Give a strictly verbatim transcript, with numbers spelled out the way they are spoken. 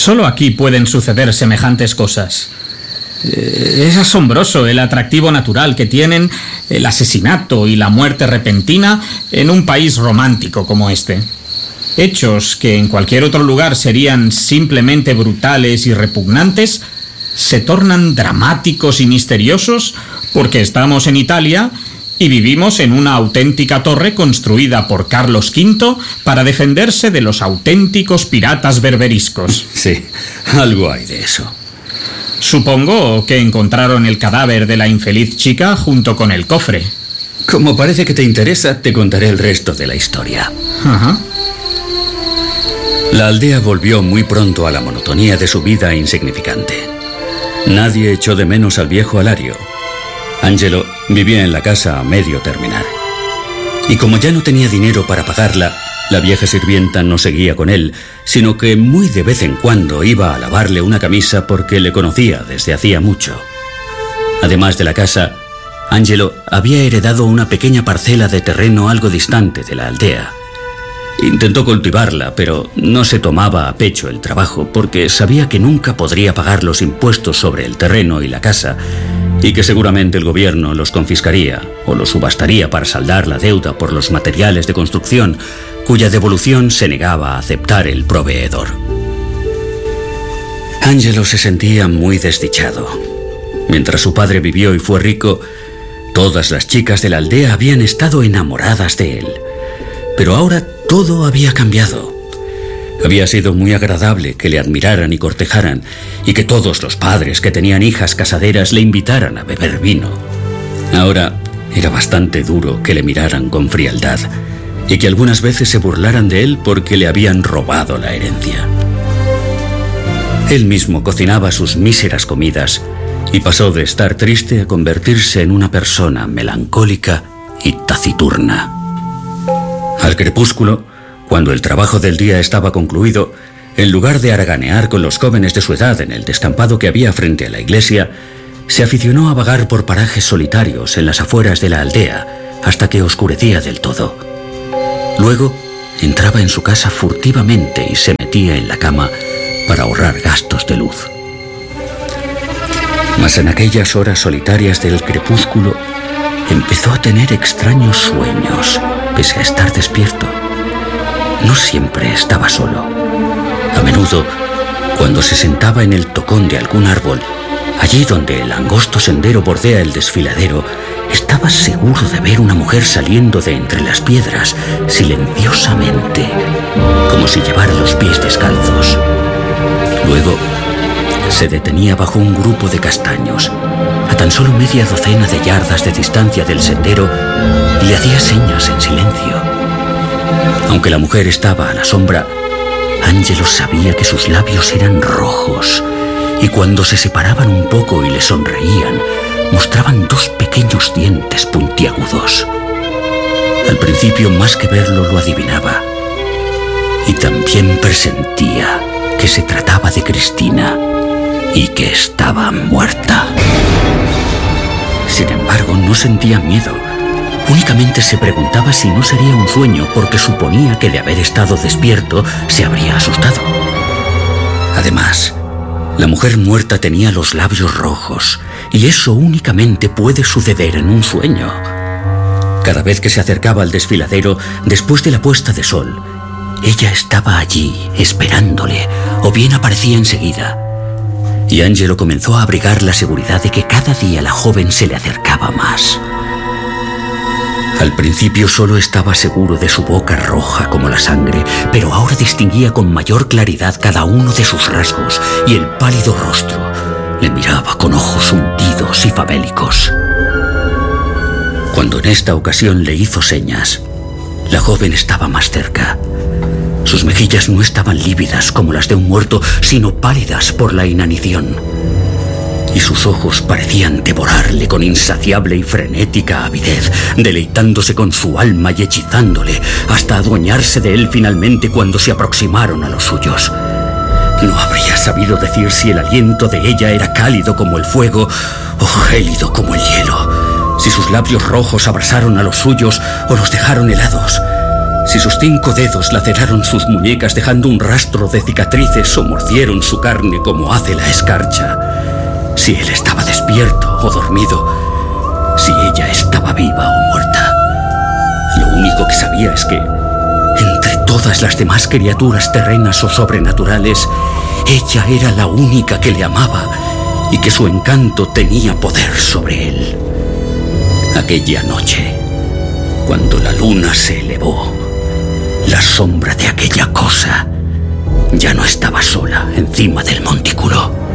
Solo aquí pueden suceder semejantes cosas. Es asombroso el atractivo natural que tienen el asesinato y la muerte repentina en un país romántico como este. Hechos que en cualquier otro lugar serían simplemente brutales y repugnantes, se tornan dramáticos y misteriosos porque estamos en Italia y vivimos en una auténtica torre construida por Carlos quinto para defenderse de los auténticos piratas berberiscos. Sí, algo hay de eso. Supongo que encontraron el cadáver de la infeliz chica junto con el cofre. Como parece que te interesa, te contaré el resto de la historia. Ajá. La aldea volvió muy pronto a la monotonía de su vida insignificante. Nadie echó de menos al viejo Alario. Angelo vivía en la casa a medio terminar. Y como ya no tenía dinero para pagarla, la vieja sirvienta no seguía con él, sino que muy de vez en cuando iba a lavarle una camisa porque le conocía desde hacía mucho. Además de la casa, Angelo había heredado una pequeña parcela de terreno algo distante de la aldea. Intentó cultivarla, pero no se tomaba a pecho el trabajo porque sabía que nunca podría pagar los impuestos sobre el terreno y la casa y que seguramente el gobierno los confiscaría o los subastaría para saldar la deuda por los materiales de construcción, cuya devolución se negaba a aceptar el proveedor. Angelo se sentía muy desdichado. Mientras su padre vivió y fue rico, todas las chicas de la aldea habían estado enamoradas de él. Pero ahora todo había cambiado. Había sido muy agradable que le admiraran y cortejaran, y que todos los padres que tenían hijas casaderas le invitaran a beber vino. Ahora era bastante duro que le miraran con frialdad, y que algunas veces se burlaran de él porque le habían robado la herencia. Él mismo cocinaba sus míseras comidas, y pasó de estar triste a convertirse en una persona melancólica y taciturna. Al crepúsculo, cuando el trabajo del día estaba concluido, en lugar de haraganear con los jóvenes de su edad en el descampado que había frente a la iglesia, se aficionó a vagar por parajes solitarios en las afueras de la aldea hasta que oscurecía del todo. Luego entraba en su casa furtivamente y se metía en la cama para ahorrar gastos de luz. Mas en aquellas horas solitarias del crepúsculo empezó a tener extraños sueños, pese a estar despierto. No siempre estaba solo. A menudo, cuando se sentaba en el tocón de algún árbol, allí donde el angosto sendero bordea el desfiladero, estaba seguro de ver una mujer saliendo de entre las piedras, silenciosamente, como si llevara los pies descalzos. Luego, se detenía bajo un grupo de castaños, a tan solo media docena de yardas de distancia del sendero, y le hacía señas en silencio. Aunque la mujer estaba a la sombra, Angelo sabía que sus labios eran rojos, y cuando se separaban un poco y le sonreían, mostraban dos pequeños dientes puntiagudos. Al principio, más que verlo, lo adivinaba, y también presentía que se trataba de Cristina y que estaba muerta. Sin embargo, no sentía miedo. Únicamente se preguntaba si no sería un sueño, porque suponía que de haber estado despierto se habría asustado. Además, la mujer muerta tenía los labios rojos, y eso únicamente puede suceder en un sueño. Cada vez que se acercaba al desfiladero, después de la puesta de sol, ella estaba allí, esperándole, o bien aparecía enseguida. Y Angelo comenzó a abrigar la seguridad de que cada día la joven se le acercaba más. Al principio solo estaba seguro de su boca roja como la sangre, pero ahora distinguía con mayor claridad cada uno de sus rasgos, y el pálido rostro le miraba con ojos hundidos y famélicos. Cuando en esta ocasión le hizo señas, la joven estaba más cerca. Sus mejillas no estaban lívidas como las de un muerto, sino pálidas por la inanición. Y sus ojos parecían devorarle con insaciable y frenética avidez, deleitándose con su alma y hechizándole, hasta adueñarse de él finalmente cuando se aproximaron a los suyos. No habría sabido decir si el aliento de ella era cálido como el fuego o gélido como el hielo, si sus labios rojos abrasaron a los suyos o los dejaron helados, Si sus cinco dedos laceraron sus muñecas dejando un rastro de cicatrices o mordieron su carne como hace la escarcha, si él estaba despierto o dormido, si ella estaba viva o muerta, lo único que sabía es que, entre todas las demás criaturas terrenas o sobrenaturales, ella era la única que le amaba y que su encanto tenía poder sobre él. Aquella noche, cuando la luna se elevó, la sombra de aquella cosa ya no estaba sola encima del montículo.